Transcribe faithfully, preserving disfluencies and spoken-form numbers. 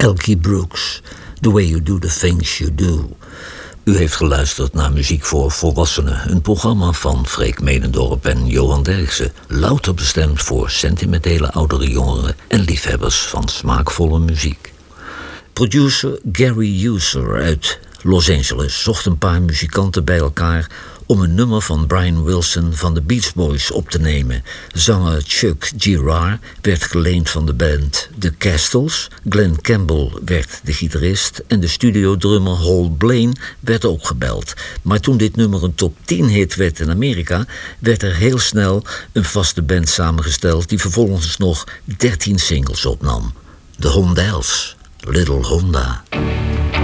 Elkie Brooks, The Way You Do The Things You Do. U heeft geluisterd naar Muziek voor Volwassenen, een programma van Freek Medendorp en Johan Derksen, louter bestemd voor sentimentele oudere jongeren en liefhebbers van smaakvolle muziek. Producer Gary User uit Los Angeles zocht een paar muzikanten bij elkaar om een nummer van Brian Wilson van de Beach Boys op te nemen. Zanger Chuck Girard werd geleend van de band The Castles, Glenn Campbell werd de gitarist en de studiodrummer Hal Blaine werd ook gebeld. Maar toen dit nummer een top tien hit werd in Amerika, werd er heel snel een vaste band samengesteld die vervolgens nog dertien singles opnam. De Hondells, Little Honda.